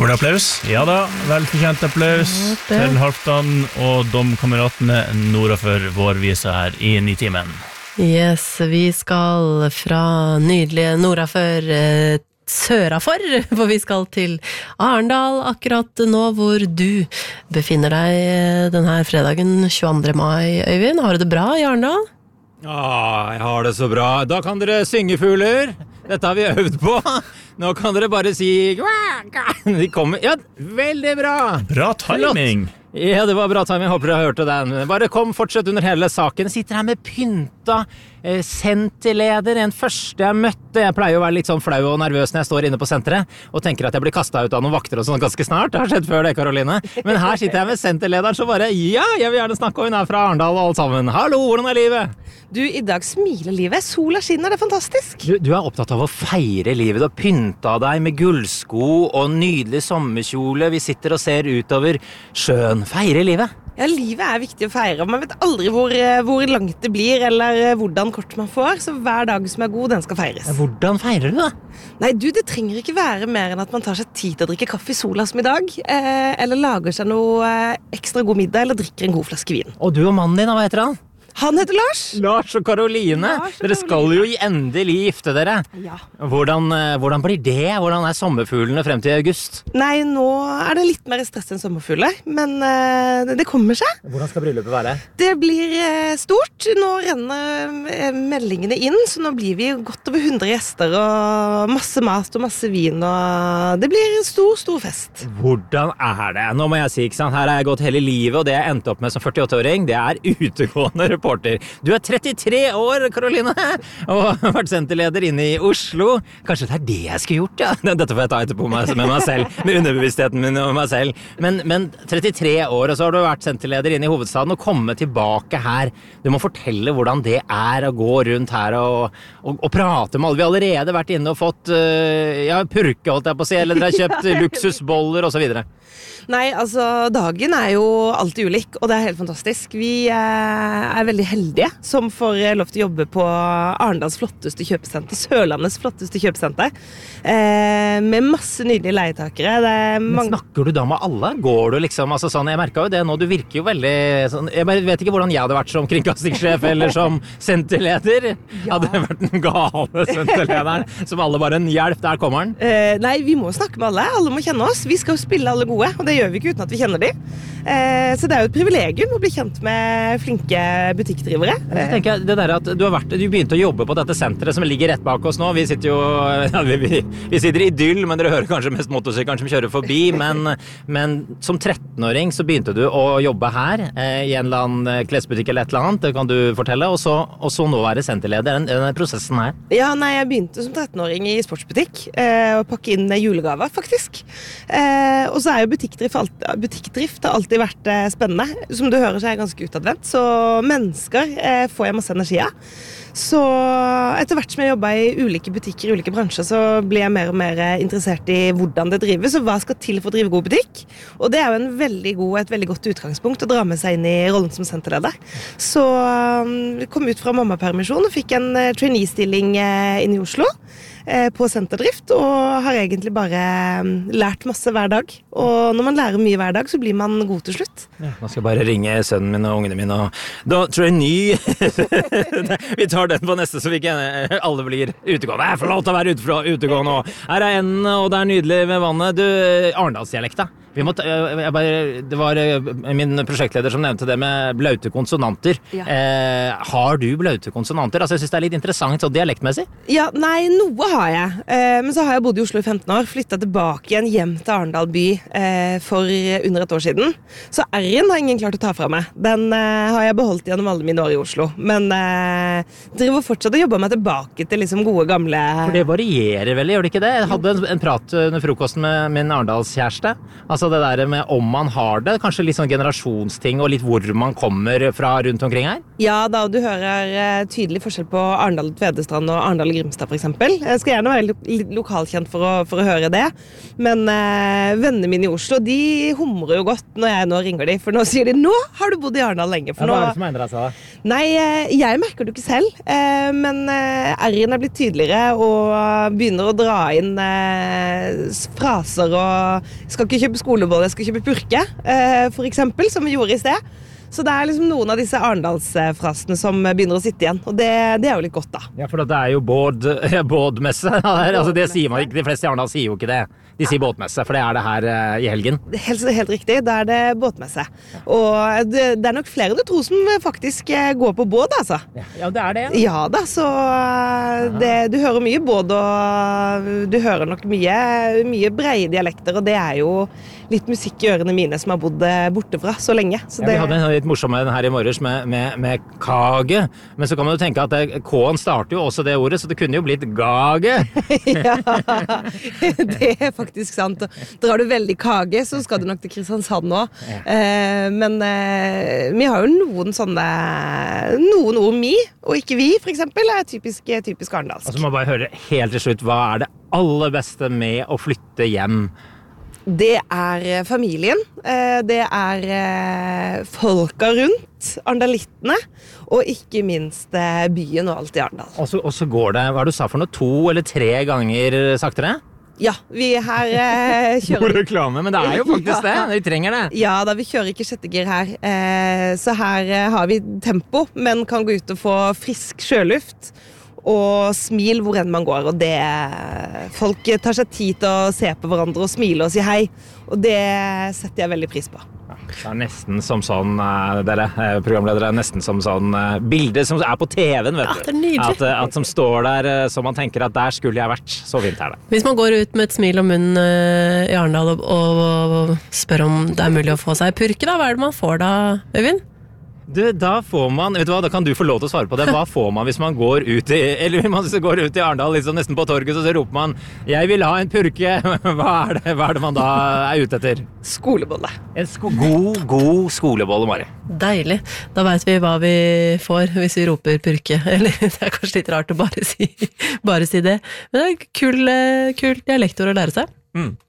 Får du applaus? Ja da, velfortjent applaus til Halvdan og domkameratene nordafor vårvisa her i Nitimen. Yes, vi skal fra nydelige nordafor sørafor, for vi skal til Arendal akkurat nå hvor du befinner deg denne fredagen 22. mai, Øyvind. Har du det bra i Arendal? Jeg har det så bra. Da kan dere synge fugler. Dette har vi øvd på. Nå kan dere bare si de kommer. Ja, veldig bra. Bra timing. Ja, det var bra timing. Håper dere hørte den. Bare fortsett under hele saken. Sitter her med pynta senterleder, en første jeg møtte. Jeg pleier å være litt sånn flau og nervøs når jeg står inne på senteret og tenker at jeg blir kastet ut av noen vakter og sånn ganske snart. Det har skjedd før det, Karoline. Men her sitter jeg med senterlederen, så bare, ja, jeg vil gjerne snakke, og hun er fra Arendal og alt sammen. Hallo, hvordan er livet? Du, i dag smiler livet. Sola skinner, det er fantastisk. Du er opptatt av å feire livet. Du har pynta deg med gullsko og nydelig sommerkjole. Vi sitter og ser utover sjøen. Feire livet. Ja, livet er viktig å feire. Man vet aldri hvor langt det blir, eller hvordan kort man får. Så hver dag som er god, den skal feires. Hvordan feirer du det? Nei, det trenger ikke være mer enn at man tar seg tid til å drikke kaffe i sola som i dag. Eller lager seg noe ekstra god middag, eller drikker en god flaske vin. Og du og mannen din, hva heter han? Han heter Lars. Lars og Karoline. Dere skal jo endelig gifte dere. Ja. Hvordan blir det? Hvordan er sommerfuglene frem til august? Nei, nå er det litt mer stress enn sommerfugler, men det kommer seg. Hvordan skal bryllupet være? Det blir stort. Nå renner meldingene inn, så nå blir vi godt over 100 gjester og masse mat og masse vin, og det blir en stor fest. Hvordan er det? Nå må jeg si, ikke sant? Her har jeg gått hele livet, og det jeg endte opp med som 48-åring, det er utegående reporter. Du er 33 år, Karoline, og har vært senterleder inne i Oslo. Kanskje det er det jeg skulle gjort, ja? Dette får jeg ta etterpå med meg selv, med underbevisstheten min og meg selv. Men 33 år, og så har du vært senterleder inne i hovedstaden, og komme tilbake her. Du må fortelle hvordan det er å gå rundt her og prate med alle. Vi har allerede vært inne og fått purke, holdt jeg på å si, eller dere har kjøpt luksusboller og så videre. Nei, altså dagen er jo alltid ulik, og det er helt fantastisk. Vi er veldig heldige som får lov til å jobbe på Arendals flotteste kjøpesenter, Sørlandets flotteste kjøpesenter, med masse nydelige leietakere. Men snakker du da med alle? Går du liksom, altså sånn, jeg merket jo det nå, du virker jo veldig sånn, jeg bare vet ikke hvordan jeg hadde vært som kringkastingssjef eller som senterleder. Ja. Hadde jeg vært den gale senterlederen, som alle bare en hjelp, der kommer han. Nei, vi må snakke med alle må kjenne oss. Vi skal jo spille alle gode, og det gjør vi ikke uten at vi kjenner dem. Så det er jo et privilegium å bli kjent med flinke butikkdrivere. Så tenker jeg, det der at du begynte å jobbe på dette senteret som ligger rett bak oss nå. Vi sitter jo, vi sitter i idyll, men dere hører kanskje mest motorsykkelen som kjører forbi, men som 13-åring så begynte du å jobbe her, i en eller annen klesbutikk eller et eller annet, det kan du fortelle, og så nå være senterleder, denne prosessen her. Ja, nei, jeg begynte som 13-åring i sportsbutikk, og pakke inn julegaver, faktisk. Og så er jo butikkdrift har alltid vært spennende. Som du hører så er jeg ganske utadvendt, så mennesker får jeg masse energi av. Så etter hvert som jeg jobbet i ulike butikker, i ulike bransjer, så blir jeg mer og mer interessert i hvordan det drives, og hva skal til for å drive god butikk. Og det er jo et veldig godt utgangspunkt å dra med seg inn i rollen som senterleder. Så jeg kom ut fra mammapermisjon og fikk en trainee-stilling inn i Oslo på senterdrift, og har egentlig bare lært masse hver dag. Og når man lærer mye hver dag, så blir man god til slutt. Ja, nå skal jeg bare ringe sønnen min og ungene mine, og da trainee vi tar den på neste, så vi ikke alle blir utegående. Jeg får lov til å være utegående, og her er enden, og det er nydelig ved vannet. Du, Arendalsdialekta. Det var min prosjektleder som nevnte det med blaute konsonanter. Ja. Har du blaute konsonanter? Altså, jeg synes det er litt interessant så dialektmessig. Ja, nei, noe har jeg. Men så har jeg bodd i Oslo i 15 år, flyttet tilbake igjen hjem til Arendal by for under et år siden. Så R-en har ingen klart å ta fra meg. Den har jeg beholdt gjennom alle mine år i Oslo. Men driver fortsatt å jobbe meg tilbake til liksom gode gamle... For det varierer vel, gjør det ikke det? Jeg hadde en prat under frokosten med min Arendalskjæreste. Altså det der med om man har det, kanskje litt sånn generasjonsting og litt hvor man kommer fra rundt omkring her? Ja da, du hører tydelig forskjell på Arendal Tvedestrand og Arendal Grimstad for eksempel. skal gjerne være litt lokalkjent for å høre det. Men vennene mine i Oslo, de humrer jo godt når jeg nå ringer de, for nå sier de, nå har du bodd i Arendal lenge. For Hva er det som endrer seg da? Nei, jeg merker det ikke selv, men R-en er blitt tydeligere og begynner å dra inn fraser og skal ikke kjøpe skolebolle, jeg skal kjøpe purke, for eksempel, som vi gjorde i sted. Så det er liksom noen av disse Arendalsfrasene som begynner å sitte igjen, og det er jo litt godt da. Ja, for det er jo bådmesse. Altså, det sier man ikke, de fleste i Arendal sier jo ikke det. De sier båtmesse, for det er det her i helgen. Helt riktig, da er det båtmesse. Og det er nok flere du tror som faktisk går på båt, altså. Ja, det er det. Ja da, så du hører mye båt, og du hører nok mye breie dialekter, og det er jo litt musikk i ørene mine som har bodd borte fra så lenge. Så Vi hadde en litt morsom med den her i morges med kage, men så kan man jo tenke at K-en starter jo også det ordet, så det kunne jo blitt gage. Ja, det er faktisk sant. Drar du veldig kage, så skal du nok til Kristiansand nå. Men vi har jo noen ord mi, og ikke vi, for eksempel, er typisk arendalsk. Altså, man bare hører helt til slutt, hva er det aller beste med å flytte hjem? Det er familien, det er folka rundt, arendalittene, og ikke minst byen og alt i Arendal. Og så går det, hva er det du sa for noe, 2 eller 3 ganger saktere? Ja, vi her kjører... God reklame, men det er jo faktisk det, vi trenger det. Ja, da vi kjører ikke 6. gir her, så her har vi tempo, men kan gå ut og få frisk sjøluft, og smil hvor enn man går, og det folk tar seg tid til å se på hverandre og smile og si hei, og det setter jeg veldig pris på. Ja, det er nesten som sånn, dere programledere, nesten som sånn bilder som er på TV-en, vet du. Det er nydelig. At som står der, så man tenker at der skulle jeg vært, så fint er det. Hvis man går ut med et smil om munnen i Arendal og spør om det er mulig å få seg purke, da, hva er det man får da, Øyvind? Da får man, vet du hva, da kan du få lov til å svare på det. Hva får man hvis man går ut i Arendal, liksom nesten på torget, så roper man, jeg vil ha en purke. Hva er det man da er ute etter? Skolebolle. En god skolebolle, Mari. Deilig. Da vet vi hva vi får hvis vi roper purke. Eller det er kanskje litt rart å bare si det. Men det er kult dialektord å lære seg.